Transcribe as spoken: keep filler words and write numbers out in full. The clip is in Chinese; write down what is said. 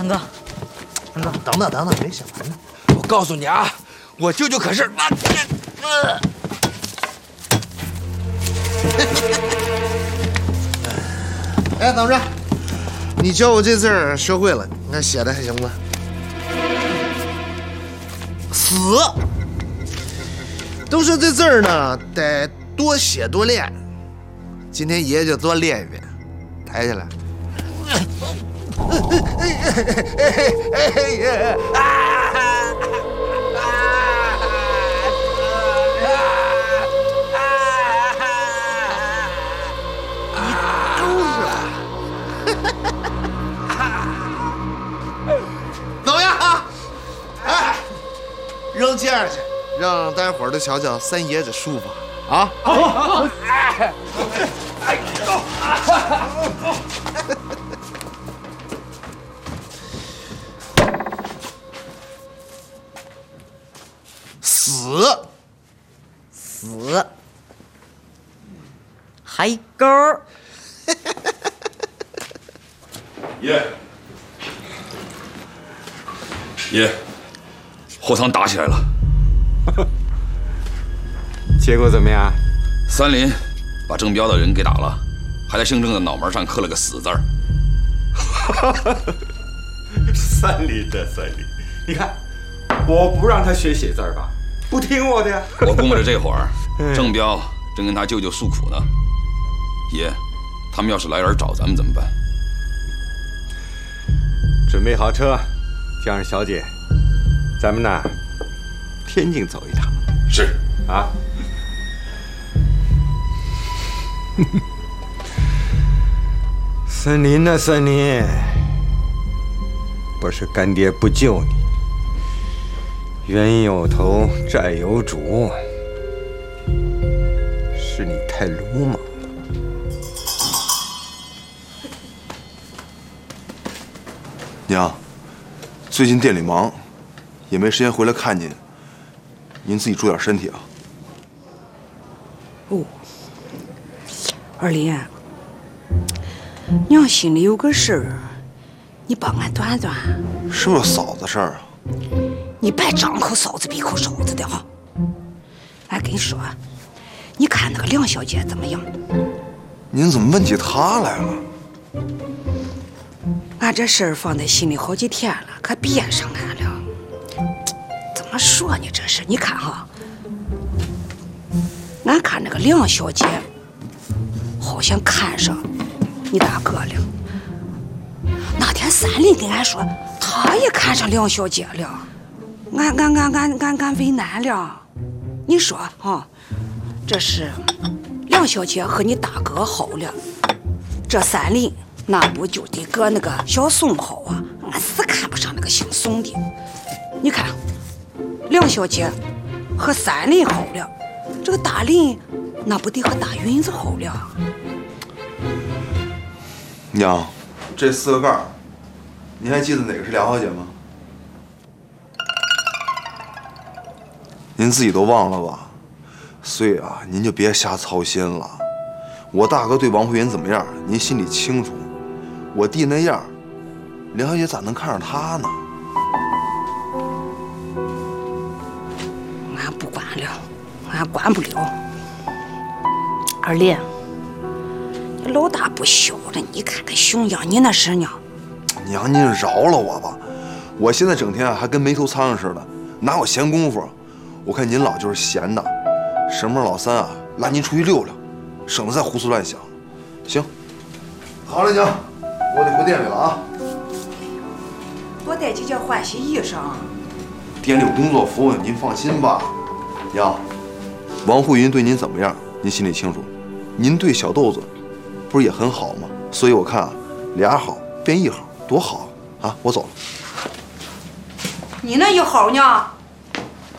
堂哥，堂哥， 等等等等，没想完呢。 我告诉你啊，我舅舅可是……啊呃、 哎，等着，你教我这字儿学会了，你看写的还行吗？死。都说这字儿呢得多写多练，今天爷爷就多练一遍。抬起来。怎么样啊？哎，扔街上去，让大家伙儿都瞧瞧三爷这书法啊！好，好，哎，哎，走。死， 死，海沟儿。 爷，爷，后堂打起来了。 结果怎么样？ 三林把郑彪的人给打了，还在姓郑的脑门上刻了个死字儿。 三林的三林，你看，我不让他学写字儿吧，不听我的呀。 我估摸着这会儿，郑彪正跟他舅舅诉苦呢。爷，他们要是来人找咱们怎么办？ 准备好车，叫上小姐，咱们呢，天津走一趟。 是啊。森林呐，森林，不是干爹不救你，冤有头债有主，是你太鲁莽。 娘，最近店里忙，也没时间回来看您。您自己注点身体啊。 哦，二林，娘心里有个事儿，你帮俺断断。 是不是嫂子事儿啊？ 你别张口嫂子闭口嫂子的哈。俺跟你说，你看那个梁小姐怎么样？ 您怎么问起她来了？ 俺这事儿放在心里好几天了，可憋上俺了。怎么说呢？这是你看哈，俺看那个梁小姐好像看上你大哥了。那天三林跟俺说，他也看上梁小姐了。俺俺俺俺俺俺为难了。你说哈，这是梁小姐和你大哥好了，这三林那不就得搁那个小宋好啊？俺死看不上那个姓宋的。你看，梁小姐和三林好了，这个大林那不得和大云子好了？ 娘，这四个盖儿，您还记得哪个是梁小姐吗？您自己都忘了吧？所以啊，您就别瞎操心了。我大哥对王慧云怎么样，您心里清楚。我弟那样，梁小姐咋能看上他呢？ 俺不管了，俺管不了。二林，你老大不小了，你看看熊样，你那是呢？ 娘，您饶了我吧！我现在整天啊还跟没头苍蝇似的，哪有闲工夫？我看您老就是闲的，什么时候老三啊拉您出去溜溜，省得再胡思乱想。行，好了，娘，我得回店里了啊。 多带几件换洗衣裳。 店里有工作服，您放心吧。娘，王慧云对您怎么样，您心里清楚。您对小豆子不是也很好吗？所以我看啊，俩好变一好，多好啊！我走了。 你那一好呢？